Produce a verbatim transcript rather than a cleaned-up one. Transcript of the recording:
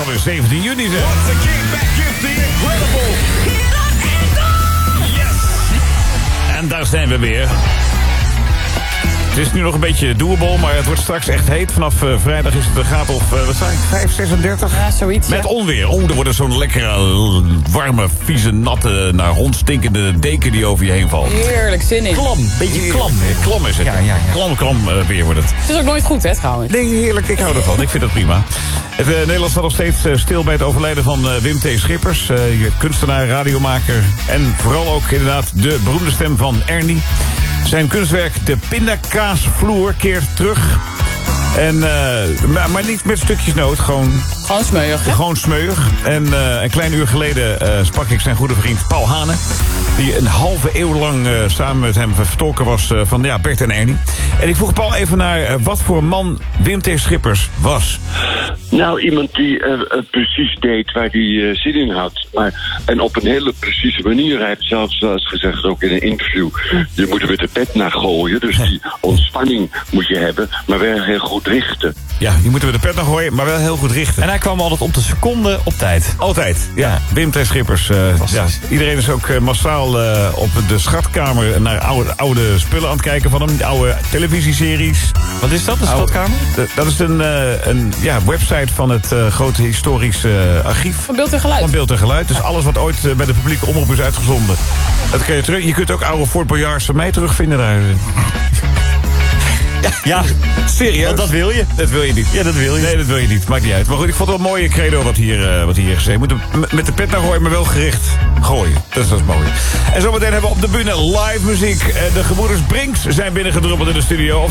alweer zeventien juni, zeg. Once again, back is the incredible. Yes! En daar zijn we weer. Het is nu nog een beetje doable, maar het wordt straks echt heet. Vanaf uh, vrijdag is het een graad of, uh, wat zei ik, vijf, zesendertig? Ja, zoiets. Met ja. onweer. Oh, er wordt er zo'n lekkere, warme, vieze, natte, naar hond stinkende deken die over je heen valt. Heerlijk, zin in. Klam, beetje klam. Klam is het. Ja, ja, ja. Klam, klam uh, weer wordt het. Het is ook nooit goed, hè, trouwens. Nee, heerlijk. Ik hou ervan. Ik vind dat prima. Het uh, Nederland staat nog steeds uh, stil bij het overlijden van uh, Wim T. Schippers. Uh, kunstenaar, radiomaker en vooral ook inderdaad de beroemde stem van Ernie. Zijn kunstwerk De Pindakaasvloer keert terug. En, uh, maar, maar niet met stukjes noot, gewoon... Gewoon smeuig, hè? Gewoon smeuig. En uh, een klein uur geleden uh, sprak ik zijn goede vriend Paul Hane, die een halve eeuw lang uh, samen met hem vertolken was uh, van ja, Bert en Ernie. En ik vroeg Paul even naar uh, wat voor man Wim T. Schippers was. Nou, iemand die uh, uh, precies deed waar hij uh, zin in had. Maar, en op een hele precieze manier. Hij heeft zelfs wel eens gezegd, ook in een interview, je moet er met de pet naar gooien. Dus die ontspanning moet je hebben, maar wel heel goed richten. Ja, je moet er met de pet naar gooien, maar wel heel goed richten. En hij kwam altijd op de seconde op tijd. Altijd, ja. Wim T. Schippers. Uh, ja. Iedereen is ook uh, massaal uh, op de schatkamer naar oude, oude spullen aan het kijken van hem. Oude televisieseries. Wat is dat, de schatkamer? De, dat is een, uh, een ja, website van het uh, grote historische uh, archief. Van beeld en geluid. Van beeld en geluid. Dus alles wat ooit uh, bij de publieke omroep is uitgezonden. Dat kun je terug. Je kunt ook oude Fort Boyards van mij terugvinden daar. Ja, serieus? Want dat wil je. Dat wil je niet. Ja, dat wil je. Nee, dat wil je niet. Maakt niet uit. Maar goed, ik vond het wel een mooie credo wat hier, uh, wat hier gezegd. Je moet hem met de pet naar gooien, maar wel gericht gooien. Dat is, dat is mooi. En zometeen hebben we op de bühne live muziek. Uh, de gebroeders Brinks zijn binnengedruppeld in de studio. Of